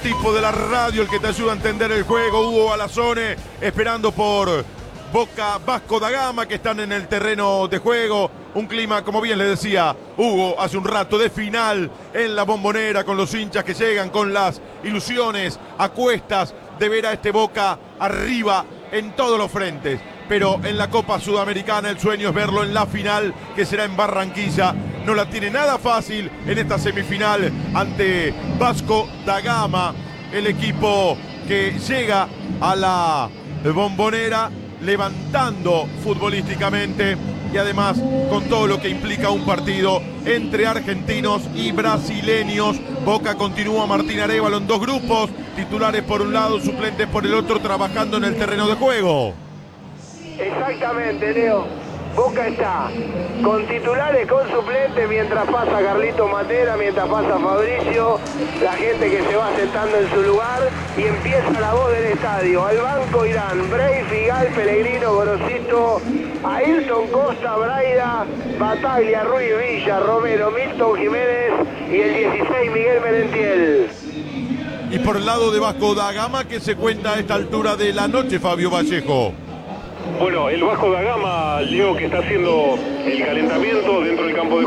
tipo de la radio, el que te ayuda a entender el juego, Hugo Balazone, esperando por Boca Vasco da Gama, que están en el terreno de juego. Un clima, como bien le decía Hugo hace un rato, de final en la Bombonera, con los hinchas que llegan con las ilusiones a cuestas de ver a este Boca arriba en todos los frentes. Pero en la Copa Sudamericana el sueño es verlo en la final, que será en Barranquilla. No la tiene nada fácil en esta semifinal ante Vasco da Gama, el equipo que llega a la Bombonera levantando futbolísticamente y además con todo lo que implica un partido entre argentinos y brasileños. Boca continúa Martín Arévalo en dos grupos, titulares por un lado, suplentes por el otro, trabajando en el terreno de juego. Exactamente, Leo. Boca está con titulares, con suplentes, mientras pasa Carlito Matera, mientras pasa Fabricio, la gente que se va sentando en su lugar, y empieza la voz del estadio. Al banco irán Bray, Figal, Pellegrino, Gorosito, Ailton, Costa, Braida, Bataglia, Ruiz, Villa, Romero, Milton, Jiménez y el 16 Miguel Merentiel. Y por el lado de Vasco da Gama, ¿qué se cuenta a esta altura de la noche, Fabio Vallejo? Bueno, el Vasco da Gama, Leo, que está haciendo el calentamiento dentro del campo de